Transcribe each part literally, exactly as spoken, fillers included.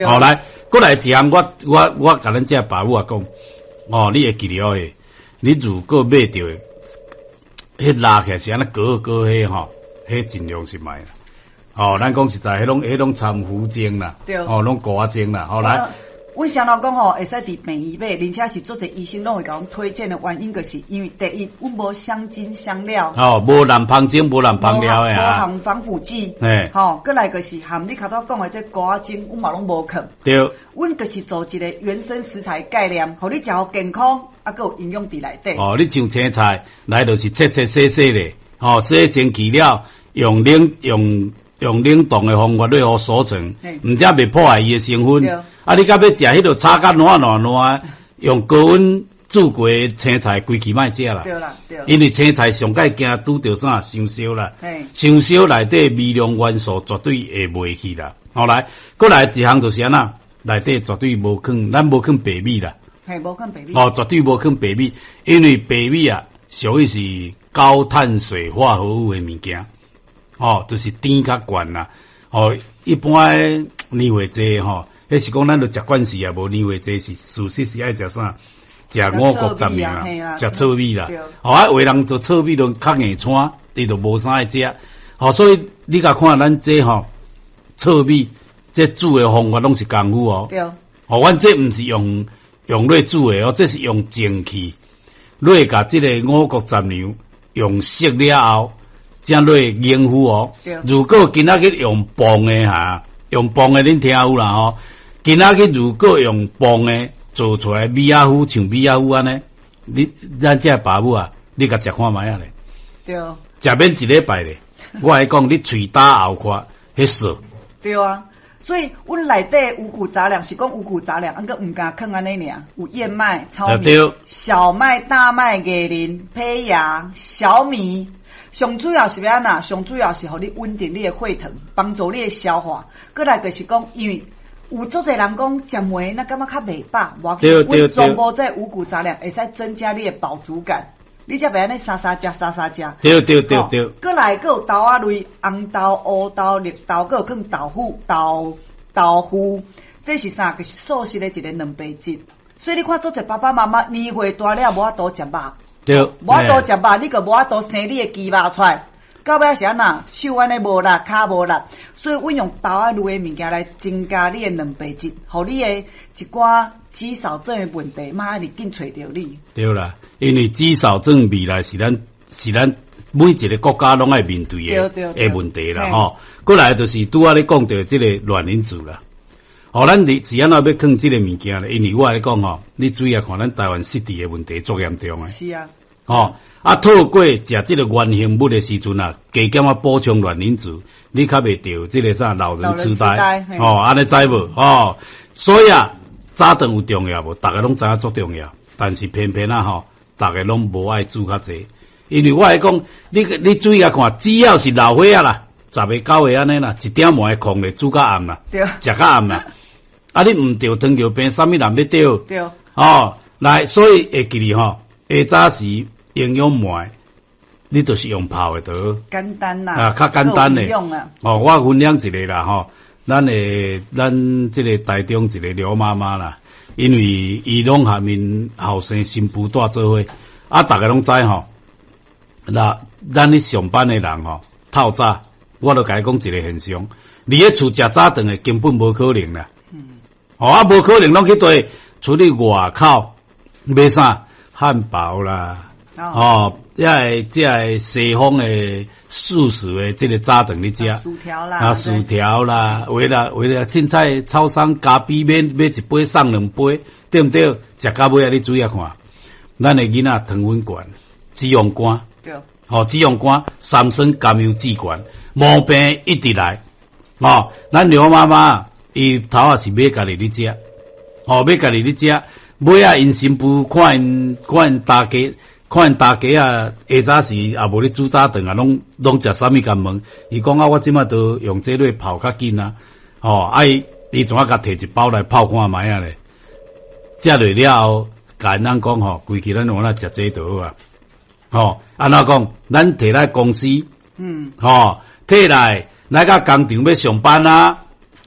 好、哦、来，过来一项，我我我甲咱这爸母啊讲，哦，你会记得诶，你如果买到诶，迄拉起来是安尼割割迄吼，迄尽量是买啦。哦，咱讲实在，迄拢迄拢掺糊精啦， 对， 哦，拢瓜精啦，好、哦、来。 阮常老讲吼，会使伫病院买，而且是做者医生拢会甲阮推荐的原因，就是因为第一，阮无香精香料， 哦，无蓝芳精，无蓝芳料诶啊，无含防腐剂， 嘿， 吼，过来就是含你头头讲的这瓜精，阮嘛拢无放， 对， 阮就是做一个原生食材概念，互你食好健康，啊，佮有营养伫内底。 哦，你像青菜，来就是切切细细咧，哦，洗清去了，用冷用。用冷冻的方法去互熟成，毋则袂破坏伊的成分。啊，你甲要食迄落炒甲烂烂烂，用高温煮过青菜，规期莫食啦。 对啦，对。 因为青菜上界惊拄着啥伤烧啦，伤烧内底微量元素绝对会袂去啦。后来，过来一项就是安那，内底绝对无放，咱无放白米啦。 系无放白米。 哦，绝对无放白米，因为白米啊，属于是高碳水化合物的物件。哦，就是甜较悬啦。哦，一般年货济吼，迄是讲咱著食惯势啊，无年货济是事实是爱食啥？食五谷杂粮啦，食糙米啦。哦，啊，有的人做糙米都较硬穿，伊就无啥爱食。哦，所以你甲看咱这吼糙米，这煮的方法拢是功夫哦。 对。哦， 阮这毋是用用来煮的哦，这是用蒸汽来甲这个五谷杂粮用熟了后。将来应付哦，如果今仔日用磅的哈，用磅的恁听有啦吼。今仔日如果用磅的做出来米仔糊像米仔糊安尼，你咱这爸母啊，你甲食看卖啊咧？ 对。 食免一礼拜咧，我来讲你喙打后壳，迄数。 对啊，所以阮内底五谷杂粮是讲五谷杂粮，毋过毋敢囥安尼尔，有燕麦、糙米、小麦、大麦、椰林、胚芽、小米。上主要是要安那？上主要是互你稳定你的血糖，帮助你的消化。过来就是讲，因为有足侪人讲食糜，那感觉较袂饱，无要紧，阮全部这五谷杂粮会使增加你的饱足感。你才袂安尼沙沙食沙沙食。 对对对对。 过来佫有豆仔类，红豆、乌豆、绿豆，佫有放豆腐、豆豆腐，这是啥？就是素食的一个蛋白质。所以你看，足侪爸爸妈妈年岁大了，无法度食肉。 对， 无法度食肉，你个无法度生你的鸡肉出来，到尾是安那手安尼无力，骹无力，所以阮用豆仔类的物件来增加你的蛋白质，互你的一寡肌少症的问题，马上紧找着你。 对啦，因为肌少症未来是咱是咱每一个国家拢爱面对的的问题啦吼。过来就是拄仔你讲到这个卵磷脂啦。哦，咱你是安怎要放这个物件咧？因为我来讲吼，你注意啊，看咱台湾湿地的问题足严重诶。 是啊。 哦，啊，透过食这个原形物的时阵啊，加减啊补充卵磷脂，你较袂得这个啥老人痴呆。哦，安尼知无？哦，所以啊，早顿有重要无？大家拢知影足重要，但是偏偏啊吼，大家拢无爱煮较济。因为我来讲，你你注意啊看，只要是老岁啊啦，十个九个安尼啦，一点半的空咧煮较暗啦，食较暗啦。啊！你毋着糖尿病，啥物人要着？ 对。 哦，来，所以会记哩吼，下早时营养糜，你就是用泡的得。 简单啦。 啊，较简单嘞。哦，我分享一个啦吼，咱诶，咱即个台中一个刘妈妈啦，因为伊拢下面后生新妇带做伙，啊，逐个拢知吼。那咱咧上班诶人吼，透早，我都甲伊讲一个现象，你咧厝食早顿诶，根本无可能啦。哦，啊，无可能拢去对出去外口买啥汉堡啦，哦，即系即系西方诶素食诶，即个早顿你食， 薯条啦， 啊，薯条啦，为了为了凊彩超商咖啡买买一杯送两杯，对毋对？食到尾啊，你注意看，咱诶囡仔糖分高，脂肪肝， 对， 哦，脂肪肝、三酸甘油脂高，毛病一直来，哦，咱刘妈妈。伊头啊是买家己咧食，哦，买家己咧食，买啊因新妇看因看因大家看因大家啊，下早时也无咧煮早顿啊，拢拢食啥物干问？伊讲啊，我即马都用这类泡较紧啊，哦，啊伊伊怎啊甲摕一包来泡看卖啊咧？食落了后，甲因咱讲吼，规气咱往那食这倒啊，哦，安怎讲？咱摕来公司，嗯，哦，摕来来甲工厂要上班啊。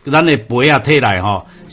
咱的杯啊摕来吼。